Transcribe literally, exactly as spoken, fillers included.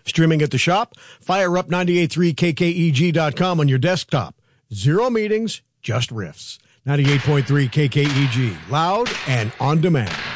Streaming at the shop, fire up nine eight three K K E G dot com on your desktop. Zero meetings, just riffs. ninety-eight point three K K E G, loud and on demand.